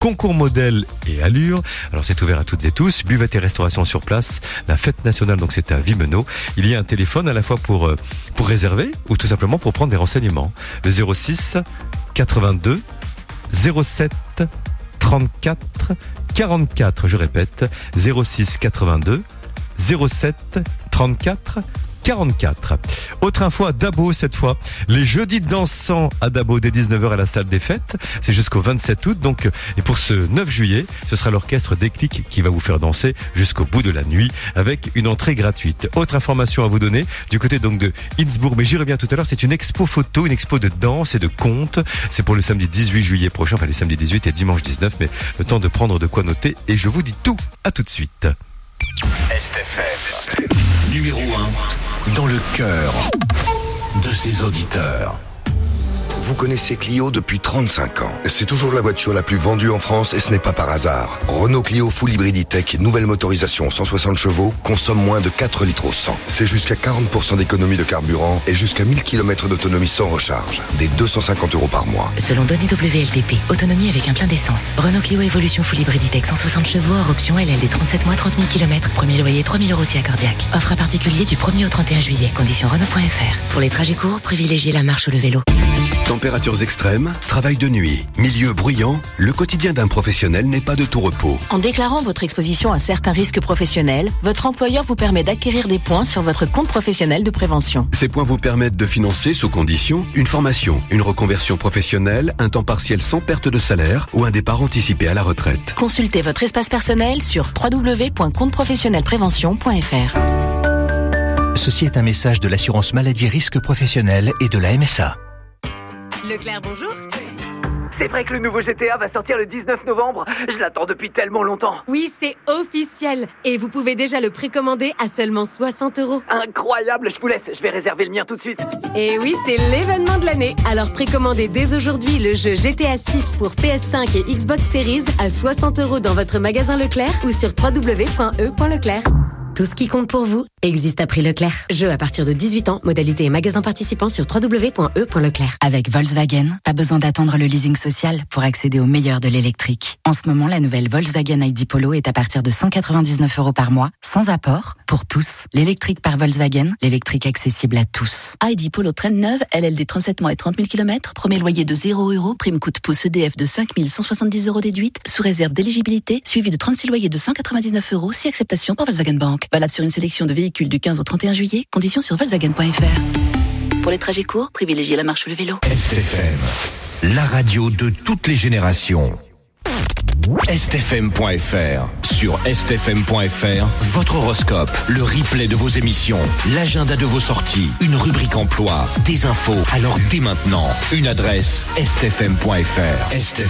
concours modèle et allure. Alors c'est ouvert à toutes et tous, buvette et restauration sur place. La fête nationale, donc c'est à Vimeno. Il y a un téléphone à la fois pour réserver ou tout simplement pour prendre des renseignements. Le 06 82 07 34 44. Je répète, 06 82 07 34 44. Autre info à Dabo cette fois. Les jeudis dansants à Dabo dès 19h à la salle des fêtes. C'est jusqu'au 27 août. Donc, et pour ce 9 juillet, ce sera l'orchestre Déclic qui va vous faire danser jusqu'au bout de la nuit avec une entrée gratuite. Autre information à vous donner du côté donc de Innsbruck, mais j'y reviens tout à l'heure. C'est une expo photo, une expo de danse et de contes. C'est pour le samedi 18 juillet prochain, enfin les samedis 18 et dimanche 19, mais le temps de prendre de quoi noter et je vous dis tout. À tout de suite. STFM, numéro 1 dans le cœur de ses auditeurs. Vous connaissez Clio depuis 35 ans. C'est toujours la voiture la plus vendue en France et ce n'est pas par hasard. Renault Clio Full Hybrid E-Tech, nouvelle motorisation 160 chevaux, consomme moins de 4 litres au 100. C'est jusqu'à 40% d'économie de carburant et jusqu'à 1000 km d'autonomie sans recharge. Des 250 € par mois. Selon données WLTP, autonomie avec un plein d'essence. Renault Clio Evolution Full Hybrid E-Tech 160 chevaux, hors option LLD 37 mois, 30 000 km. Premier loyer 3 000 € si accordiaque. Offre à particulier du 1er au 31 juillet. Conditions Renault.fr. Pour les trajets courts, privilégiez la marche ou le vélo. Températures extrêmes, travail de nuit, milieu bruyant, le quotidien d'un professionnel n'est pas de tout repos. En déclarant votre exposition à certains risques professionnels, votre employeur vous permet d'acquérir des points sur votre compte professionnel de prévention. Ces points vous permettent de financer sous condition une formation, une reconversion professionnelle, un temps partiel sans perte de salaire ou un départ anticipé à la retraite. Consultez votre espace personnel sur www.compteprofessionnelprévention.fr. Ceci est un message de l'assurance maladie risque professionnel et de la MSA. Leclerc, bonjour. C'est vrai que le nouveau GTA va sortir le 19 novembre. Je l'attends depuis tellement longtemps. Oui, c'est officiel. Et vous pouvez déjà le précommander à seulement 60 €. Incroyable, je vous laisse. Je vais réserver le mien tout de suite. Et oui, c'est l'événement de l'année. Alors précommandez dès aujourd'hui le jeu GTA 6 pour PS5 et Xbox Series à 60 € dans votre magasin Leclerc ou sur www.e.leclerc. Tout ce qui compte pour vous existe à prix Leclerc. Jeu à partir de 18 ans, modalité et magasin participant sur www.e.leclerc. Avec Volkswagen, pas besoin d'attendre le leasing social pour accéder au meilleur de l'électrique. En ce moment, la nouvelle Volkswagen ID Polo est à partir de 199 € par mois, sans apport, pour tous. L'électrique par Volkswagen, l'électrique accessible à tous. ID Polo traîne neuve, LLD 37 mois et 30 000 km, premier loyer de 0 €, prime coup de pouce EDF de 5 170 € déduite, sous réserve d'éligibilité, suivi de 36 loyers de 199 € si acceptation par Volkswagen Bank. Valable sur une sélection de véhicules du 15 au 31 juillet, conditions sur Volkswagen.fr. Pour les trajets courts, privilégiez la marche ou le vélo. STFM, la radio de toutes les générations. STFM.fr. Sur STFM.fr, votre horoscope, le replay de vos émissions, l'agenda de vos sorties, une rubrique emploi, des infos. Alors dès maintenant, une adresse STFM.fr. STFM.